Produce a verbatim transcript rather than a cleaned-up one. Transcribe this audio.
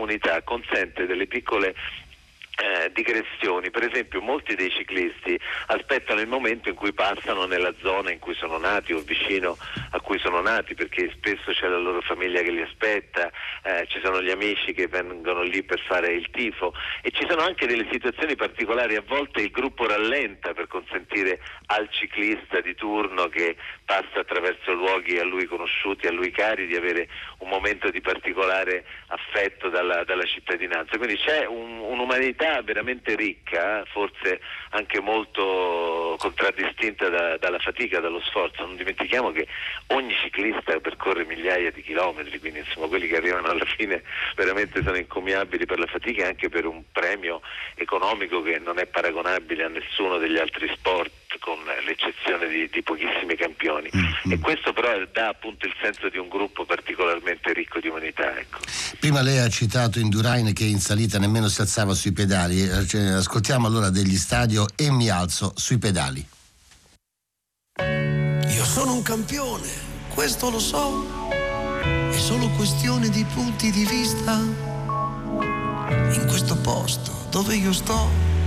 comunità consente delle piccole Eh, digressioni. Per esempio, molti dei ciclisti aspettano il momento in cui passano nella zona in cui sono nati o vicino a cui sono nati, perché spesso c'è la loro famiglia che li aspetta, eh, ci sono gli amici che vengono lì per fare il tifo, e ci sono anche delle situazioni particolari. A volte il gruppo rallenta per consentire al ciclista di turno, che passa attraverso luoghi a lui conosciuti, a lui cari, di avere un momento di particolare affetto dalla, dalla cittadinanza. Quindi c'è un, un'umanità veramente ricca, forse anche molto contraddistinta da, dalla fatica, dallo sforzo. Non dimentichiamo che ogni ciclista percorre migliaia di chilometri, quindi insomma quelli che arrivano alla fine veramente sono incommiabili per la fatica e anche per un premio economico che non è paragonabile a nessuno degli altri sport, con l'eccezione di, di pochissimi campioni. Mm-hmm. E questo però dà appunto il senso di un gruppo particolarmente ricco di umanità, ecco. Prima lei ha citato Indurain, che in salita nemmeno si alzava sui pedali. Cioè, ascoltiamo allora degli Stadio E mi alzo sui pedali. Io sono un campione, questo lo so, è solo questione di punti di vista. In questo posto dove io sto